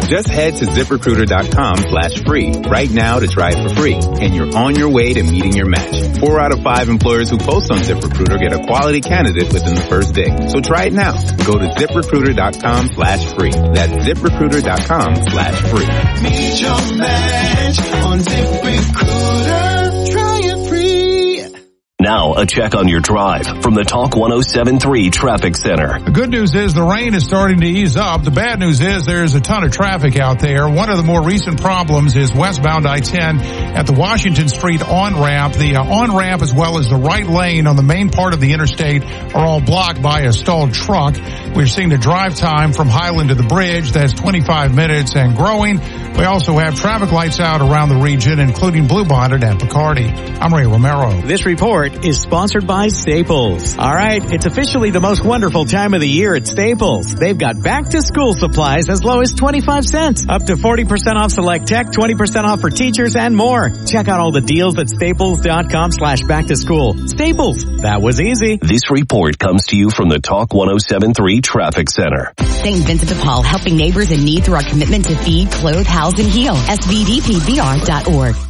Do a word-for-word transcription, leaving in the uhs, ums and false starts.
Just head to ZipRecruiter.com slash free right now to try it for free. And you're on your way to meeting your match. Four out of five employers who post on ZipRecruiter get a quality candidate within the first day. So try it now. Go to ZipRecruiter.com slash free. That's ZipRecruiter.com slash free. Meet your match on ZipRecruiter. Try it free. Now, a check on your drive from the Talk one oh seven point three Traffic Center. The good news is the rain is starting to ease up. The bad news is there's a ton of traffic out there. One of the more recent problems is westbound I ten at the Washington Street on-ramp. The uh, on-ramp as well as the right lane on the main part of the interstate are all blocked by a stalled truck. We're seeing the drive time from Highland to the bridge. That's twenty-five minutes and growing. We also have traffic lights out around the region, including Bluebonnet and Picardy. I'm Ray Romero. This report is sponsored by Staples. All right, it's officially the most wonderful time of the year at Staples. They've got back-to-school supplies as low as twenty-five cents, up to forty percent off select tech, twenty percent off for teachers, and more. Check out all the deals at staples.com slash back-to-school. Staples, that was easy. This report comes to you from the Talk one oh seven point three Traffic Center. Saint Vincent de Paul, helping neighbors in need through our commitment to feed, clothe, house, and heal. S V D P V R dot org.